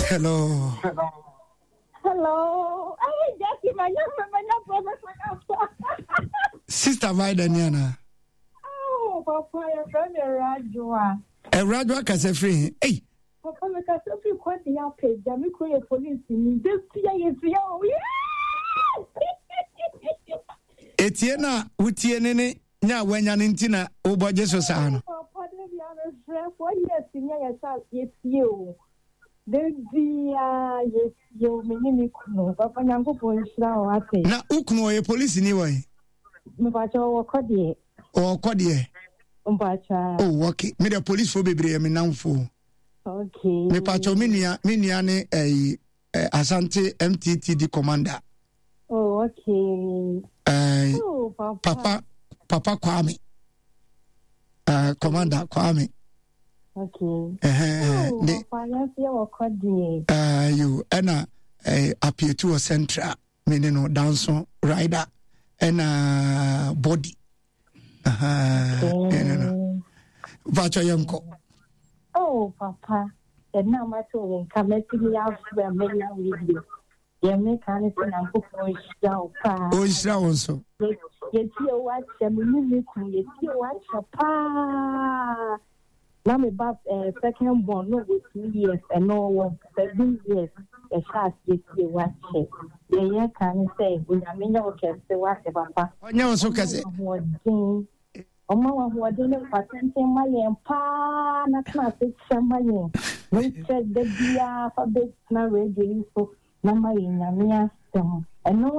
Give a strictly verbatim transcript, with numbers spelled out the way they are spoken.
Hello. Hello. Hello. Hey, Jackie, my young my young brother. Sister Vidaniana. Oh, Papa, your friend Rajwa. A Rajwa Casafri. Hey. Papa, the Casafri quite the outfit. Jamie Korea police in this year is young. Etienne, Utienne, Nya, when Yanintina, Oba Jesus. Papa, be honest, for years, yes, yes, you. Then the yes, you mean you Papa Yanko for Israel. Now, Ukno, a police anyway. Mbacha or Cody. Or Cody. Mbacha. Oh, okay. Me the police for baby, I mean, now for. Okay. Me pacho minia, miniane, a Asante M T T D commander. Oh, okay. Uh, oh, Papa. Papa, Papa Kwame. Uh, Commander Kwame. Okay. Uh, oh, ne, Papa, yes, you are Cody. Uh, you, Anna, uh, appear to a central, meaning no dance rider. And uh, body. Uh-huh. Okay. No, no. Vacha Yanko. Oh, Papa. And now my children come to me out where many are with you. You make anything and book for yourself. Oh, it's also. Yes, you watch them, you watch a pa. Now, about a second born, no, with two years and no seven years. A shot, you watch it. Yeah, can say, we are mean, okay, say what, Papa. Oh, no, so can say. Ọmọ wa dele patente mali pa na classic chamani. We check the dia for big na radio info na mali na mia stem.